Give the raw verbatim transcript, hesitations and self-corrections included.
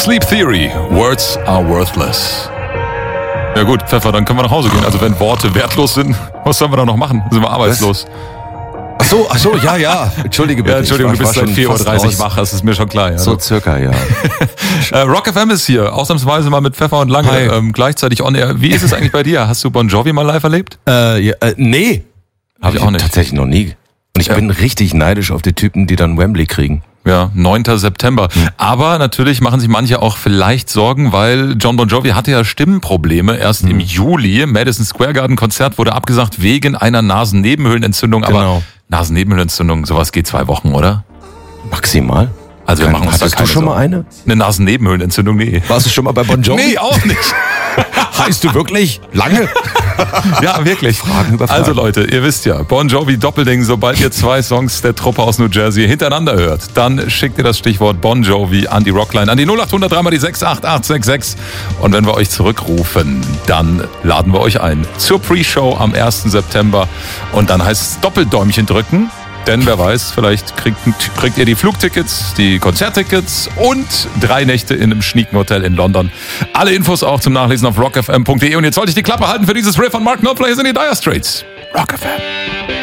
Sleep Theory, Words are worthless. Ja gut, Pfeffer, dann können wir nach Hause gehen. Also wenn Worte wertlos sind, was sollen wir da noch machen? Sind wir arbeitslos. Ach so, ach so, ja, ja. Entschuldige bitte. Ja, Entschuldigung, ich du bist seit vier Uhr dreißig raus. wach, das ist mir schon klar. Ja. So circa, ja. äh, Rock F M ist hier, ausnahmsweise mal mit Pfeffer und Lange, ähm, gleichzeitig on air. Wie ist es eigentlich bei dir? Hast du Bon Jovi mal live erlebt? Äh, ja, äh nee. Hab ich auch nicht. Tatsächlich noch nie. Und ich Ja. bin richtig neidisch auf die Typen, die dann Wembley kriegen. Ja, neunter September. Aber natürlich machen sich manche auch vielleicht Sorgen, weil John Bon Jovi hatte ja Stimmenprobleme. Erst im Juli, Madison Square Garden Konzert wurde abgesagt wegen einer Nasennebenhöhlenentzündung. Aber Genau. Nasennebenhöhlenentzündung, sowas geht zwei Wochen, oder? Maximal. Also wir Kein- machen uns da Hattest du keine schon mal Sorgen. eine? Eine Nasennebenhöhlenentzündung, nee. Warst du schon mal bei Bon Jovi? Nee, auch nicht. Heißt du wirklich? Lange? Ja, wirklich. Fragen über Fragen. Also Leute, ihr wisst ja, Bon Jovi Doppelding, sobald ihr zwei Songs der Truppe aus New Jersey hintereinander hört, dann schickt ihr das Stichwort Bon Jovi an die Rockline, an die null acht hundert drei mal die sechs acht acht sechs sechs. Und wenn wir euch zurückrufen, dann laden wir euch ein zur Pre-Show am ersten September. Und dann heißt es Doppeldäumchen drücken. Denn wer weiß, vielleicht kriegt, kriegt ihr die Flugtickets, die Konzerttickets und drei Nächte in einem schnieken Hotel in London. Alle Infos auch zum Nachlesen auf rock f m punkt d e. Und jetzt sollte ich die Klappe halten für dieses Riff von Mark Knopfler. Hier sind die Dire Straits. Rock F M.